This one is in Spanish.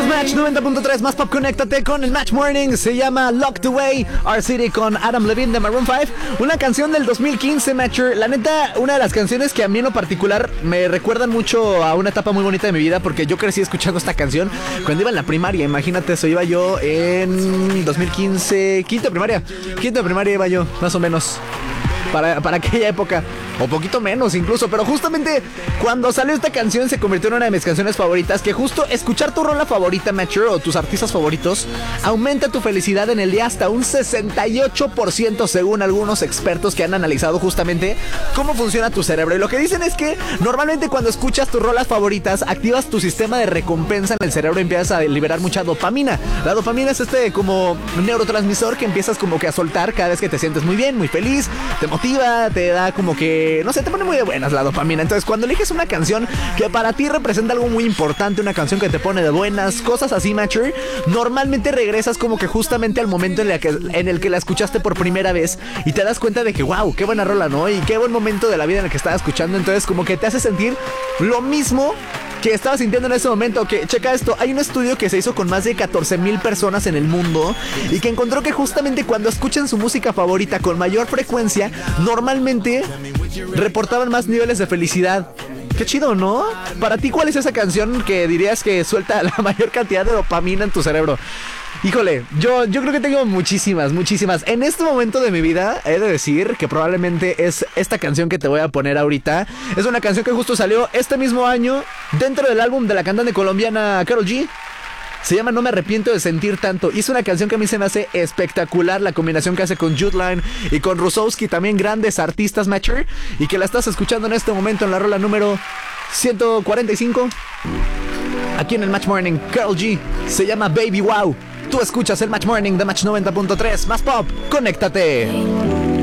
Match 90.3, más pop, conéctate con el Match Morning. Se llama Locked Away, Our City con Adam Levine de Maroon 5. Una canción del 2015, Matcher. La neta, una de las canciones que a mí en lo particular me recuerdan mucho a una etapa muy bonita de mi vida, porque yo crecí escuchando esta canción cuando iba en la primaria. Imagínate, eso iba yo en 2015, quinto de primaria iba yo, más o menos. Para aquella época, o poquito menos incluso, pero justamente cuando salió esta canción se convirtió en una de mis canciones favoritas. Que justo escuchar tu rola favorita, Matcher, o tus artistas favoritos, aumenta tu felicidad en el día hasta un 68%, según algunos expertos que han analizado justamente cómo funciona tu cerebro. Y lo que dicen es que normalmente cuando escuchas tus rolas favoritas, activas tu sistema de recompensa en el cerebro y empiezas a liberar mucha dopamina. La dopamina es como un neurotransmisor que empiezas como que a soltar cada vez que te sientes muy bien, muy feliz, te motiva, te da como que, no sé, te pone muy de buenas la dopamina. Entonces cuando eliges una canción que para ti representa algo muy importante, una canción que te pone de buenas, cosas así, Matcher, normalmente regresas como que justamente al momento en el que la escuchaste por primera vez y te das cuenta de que wow, qué buena rola, ¿no? Y qué buen momento de la vida en el que estaba escuchando. Entonces como que te hace sentir lo mismo que estaba sintiendo en ese momento. Que checa esto, hay un estudio que se hizo con más de 14,000 personas en el mundo y que encontró que justamente cuando escuchan su música favorita con mayor frecuencia, normalmente reportaban más niveles de felicidad. Qué chido, ¿no? Para ti, ¿cuál es esa canción que dirías que suelta la mayor cantidad de dopamina en tu cerebro? Híjole, yo creo que tengo muchísimas. En este momento de mi vida he de decir que probablemente es esta canción que te voy a poner ahorita. Es una canción que justo salió este mismo año dentro del álbum de la cantante colombiana Karol G. Se llama No me arrepiento de sentir tanto. Y es una canción que a mí se me hace espectacular. La combinación que hace con Jude Line y con Rusowski, también grandes artistas, Matcher. Y que la estás escuchando en este momento en la rola número 145. Aquí en el Match Morning, Karol G. Se llama Baby Wow. Tú escuchas el Match Morning de Match 90.3. Más pop, conéctate.